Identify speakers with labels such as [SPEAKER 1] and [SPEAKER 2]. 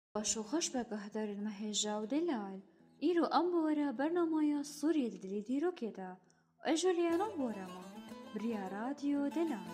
[SPEAKER 1] باشو خوش به گهدار المهجة ودلال إيرو أمبورا برنامج سوريا دلي ديرو كده أجوليانو بورما بريا راديو دلال